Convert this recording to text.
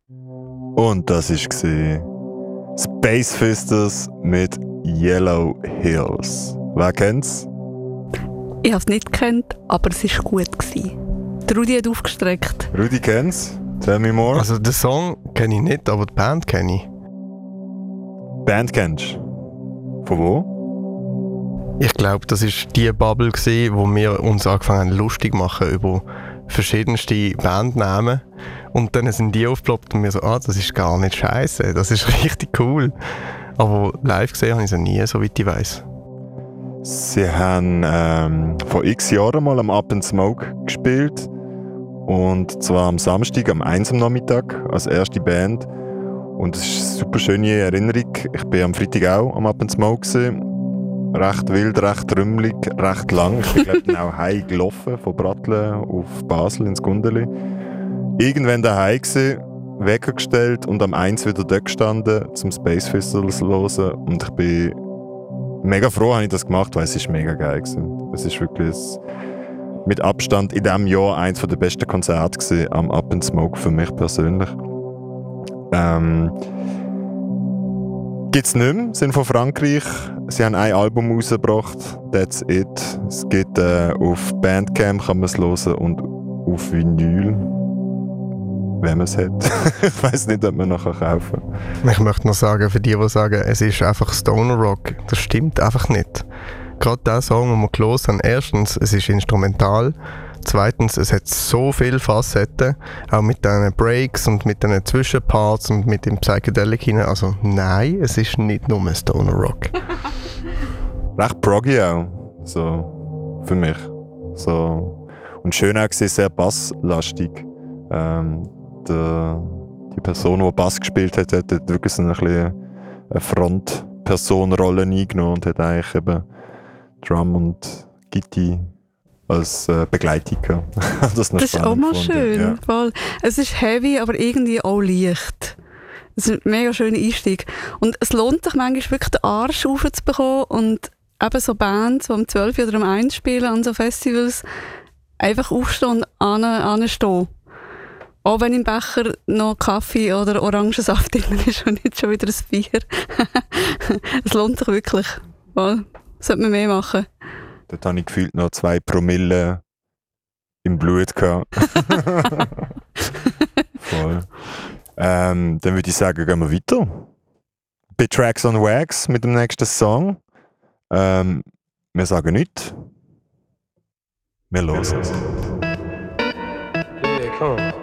Und das war Space Fisters mit Yellow Hills. Wer kennt's? Ich habe es nicht gekannt, aber es war gut. Der Rudi hat aufgestreckt. Rudi kennt's? Tell me more. Also den Song kenne ich nicht, aber die Band kenne ich. Band kennst du? Von wo? Ich glaube, das war die Bubble, wo wir uns angefangen haben lustig zu machen über verschiedenste Bandnamen. Und dann sind die aufgeploppt und wir so, das ist gar nicht scheiße, das ist richtig cool. Aber live gesehen habe ich sie nie, soweit ich weiss. Sie haben vor x Jahren mal am Up & Smoke gespielt. Und zwar am Samstag, am 1 am Nachmittag, als erste Band. Und es ist eine super schöne Erinnerung. Ich war am Freitag auch am Up & Smoke gewesen. Recht wild, recht trümmelig, recht lang. Ich bin glaube auch heim gelaufen, von Bratlen auf Basel ins Gundeli. Irgendwann daheim gewesen, Wecker gestellt und am 1 wieder dort gestanden, zum Space Festival zu hören. Und ich bin mega froh, habe ich das gemacht, weil es ist mega geil gewesen. Es ist wirklich mit Abstand in diesem Jahr eines der besten Konzerte gewesen, am Up & Smoke für mich persönlich. Gibt es nicht mehr, sind von Frankreich. Sie haben ein Album rausgebracht, That's It. Es gibt auf Bandcamp, kann man es hören, und auf Vinyl, wenn man es hat. Ich weiss nicht, ob man noch kaufen kann. Ich möchte noch sagen, für die sagen, es ist einfach Stoner Rock, das stimmt einfach nicht. Gerade der Song, den wir gehört haben, erstens, es ist instrumental. Zweitens, es hat so viele Facetten, auch mit diesen Breaks und mit diesen Zwischenparts und mit dem Psychedelic hinein. Also nein, es ist nicht nur Stoner Rock. Recht proggy auch, so für mich. So. Und schön auch gesehen, sehr basslastig. Die Person, die Bass gespielt hat, hat wirklich so eine Frontpersonenrolle eingenommen und hat eigentlich eben Drum und Gitti als Begleitung gehabt. Das ist auch mal schön. Ja. Voll. Es ist heavy, aber irgendwie auch leicht. Es ist ein mega schöner Einstieg. Und es lohnt sich manchmal wirklich, den Arsch aufzubekommen und eben so Bands, die um 12 oder um 1 spielen an so Festivals, einfach aufstehen und anstehen. Auch wenn im Becher noch Kaffee oder Orangensaft drin ist und nicht schon wieder ein Bier. Es lohnt sich wirklich. Voll. Sollte man mehr machen. Dort habe ich gefühlt noch 2 Promille im Blut gehabt. Voll. Dann würde ich sagen, gehen wir weiter. Bei Tracks on Wax mit dem nächsten Song. Wir sagen nichts. Wir hören es. Yeah, come on.